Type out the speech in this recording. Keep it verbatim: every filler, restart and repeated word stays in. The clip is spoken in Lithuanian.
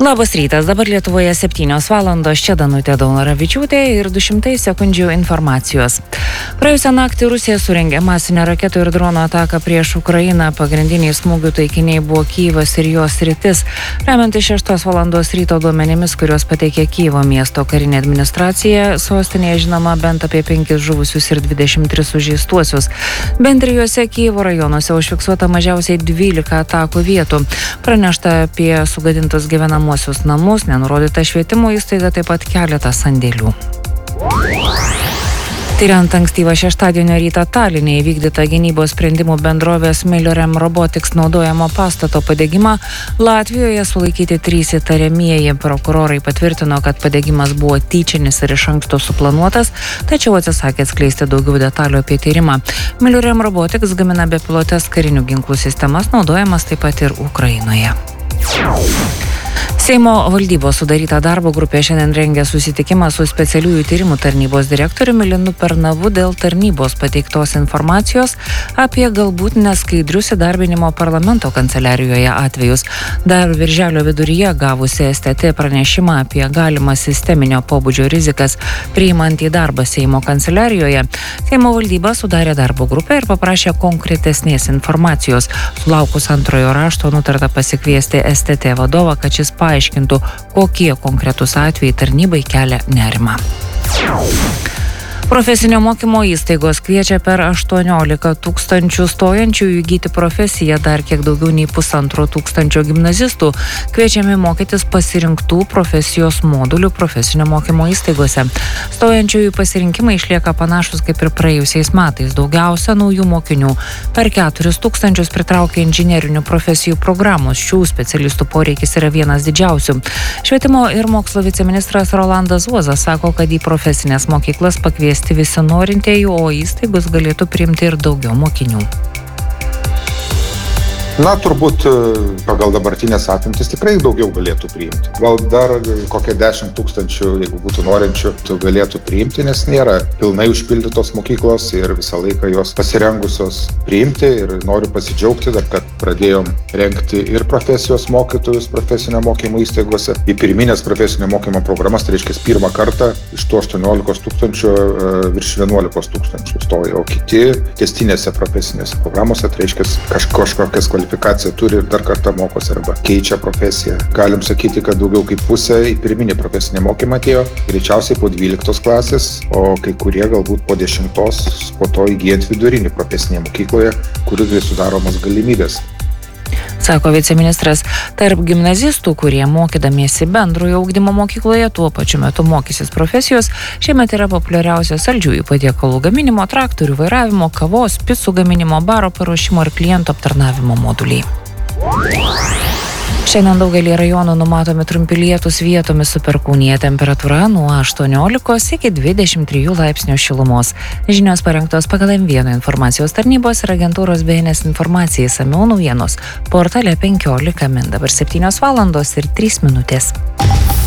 Labas rytas, dabar Lietuvoje septynios valandos, čia Danutė Daunoravičiūtė ir du šimtai sekundžių informacijos. Praėjusią naktį Rusija surengė masinę raketų ir drono ataką prieš Ukrainą. Pagrindiniai smūgių taikiniai buvo Kyjivas ir jos sritis. Remiantis šeštos valandos ryto duomenimis, kuriuos pateikė Kyjivo miesto karinė administracija, sostinėje žinoma bent apie penkis žuvusius ir dvidešimt tris sužeistuosius. Bent trijuose Kyjivo rajonuose užfiksuota mažiausiai dvylika atakų vietų. Pranešta apie sugadintus gyvenamuosius namus, nenurodyta švietimo įstaiga, taip pat keletas sandėlių. Tyriant ankstyvą šeštadienio rytą Taline įvykdytą gynybos sprendimų bendrovės Millennium Robotics naudojamo pastato padegimą, Latvijoje sulaikyti trys įtariamieji. Prokurorai patvirtino, kad padegimas buvo tyčinis ir iš anksto suplanuotas, tačiau atsisakė atskleisti daugiau detalių apie tyrimą. Millennium Robotics gamina bepilotės karinių ginklų sistemas, naudojamas taip pat ir Ukrainoje. Seimo valdybos sudaryta darbo grupė šiandien rengia susitikimą su specialiųjų tyrimų tarnybos direktoriumi Linu Pernavu dėl tarnybos pateiktos informacijos apie galbūt neskaidrius įdarbinimo parlamento kanceliarijoje atvejus. Dar birželio viduryje gavusi S T T pranešimą apie galimą sisteminio pobūdžio rizikas priimant į darbą Seimo kanceliarijoje, Seimo valdyba sudarė darbo grupę ir paprašė konkretesnės informacijos. Sulaukus antrojo rašto nutarta pasikviesti S T T vadovą, kad šis paaiškintų, kokie konkretūs atvejai tarnybai kelia nerimą. Profesinio mokymo įstaigos kviečia per aštuoniolika tūkstančių stojančių įgyti profesiją, dar kiek daugiau nei pusantro tūkstančio gimnazistų kviečiami mokytis pasirinktų profesijos modulių profesinio mokymo įstaigose. Stojančiųjų pasirinkimai išlieka panašus kaip ir praėjusiais metais. Daugiausia naujų mokinių per keturis tūkstančius pritraukia inžinerinių profesijų programos. Šių specialistų poreikis yra vienas didžiausių. Švietimo ir mokslo viceministras Rolandas Zuozas sako, kad į profesinės mokyklas pakvies visi norintieji, o įstaigos galėtų priimti ir daugiau mokinių. Na, turbūt pagal dabartinės apimtis tikrai daugiau galėtų priimti. Gal dar kokie dešimt tūkstančių, jeigu būtų norinčių, galėtų priimti, nes nėra pilnai užpildytos mokyklos ir visą laiką jos pasirengusios priimti. Ir noriu pasidžiaugti dar, kad pradėjom rengti ir profesijos mokytojus profesinio mokymo įstaigose. Į pirminės profesinio mokymo programas, tai reiškia pirmą kartą iš tų aštuoniolikos tūkstančių virš vienuolikos tūkstančių stoja, o kiti tęstinėse profesinėse programose, tai reiškia kažkokias kvalifikaciją kvalifikaciją turi ir dar kartą mokosi arba keičia profesiją. Galim sakyti, kad daugiau kaip pusė į pirminį profesinį mokymą atėjo, greičiausiai po dvyliktos klasės, o kai kurie galbūt po dešimtos, po to įgyjant vidurinį profesinėje mokykloje, kuriuose sudaromos galimybės. Sako viceministras, tarp gimnazistų, kurie mokydamiesi bendrojo ugdymo mokykloje tuo pačiu metu mokysis profesijos, šiemet yra populiariausios saldžiųjų patiekalų gaminimo, traktorių vairavimo, kavos, picų gaminimo, baro paruošimo ir klientų aptarnavimo moduliai. Šiandien daugelį rajonų numatomi trumpi lietūs, vietomis su perkūnija, temperatūra nuo aštuoniolikos iki dvidešimt trijų laipsnių šilumos. Žinios parengtos pagal M vienas informacijos tarnybos ir agentūros B N S informacijai, išsamiau naujienos portale penkiolika min. Dabar septynios valandos ir trys minutės.